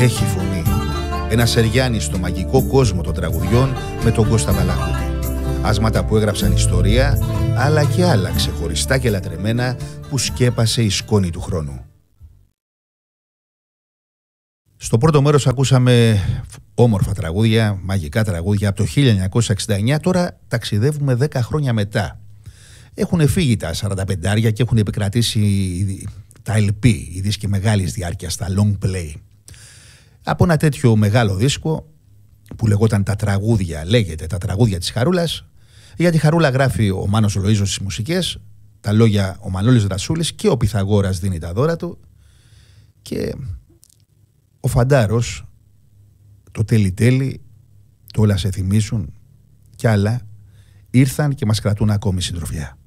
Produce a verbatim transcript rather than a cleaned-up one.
έχει φωνή. Ένα Σεριάννη στο μαγικό κόσμο των τραγουδιών με τον Κώστα Βαλαχούτη. Άσματα που έγραψαν ιστορία, αλλά και άλλα ξεχωριστά και λατρεμένα που σκέπασε η σκόνη του χρόνου. Στο πρώτο μέρος ακούσαμε όμορφα τραγούδια, μαγικά τραγούδια από το χίλια εννιακόσια εξήντα εννιά. Τώρα ταξιδεύουμε δέκα χρόνια μετά. Έχουν φύγει τα σαρανταπεντάρια και έχουν επικρατήσει τα ελ πι, οι δίσκοι μεγάλης διάρκειας, τα long play. Από ένα τέτοιο μεγάλο δίσκο που λεγόταν τα τραγούδια, λέγεται τα τραγούδια της Χαρούλας. Για τη Χαρούλα γράφει ο Μάνος Λοΐζος στις μουσικές, τα λόγια ο Μανώλης Δρασούλης και ο Πυθαγόρας δίνει τα δώρα του. Και ο Φαντάρος, το τέλει-τέλει, το όλα σε θυμίσουν κι άλλα, ήρθαν και μας κρατούν ακόμη συντροφιά.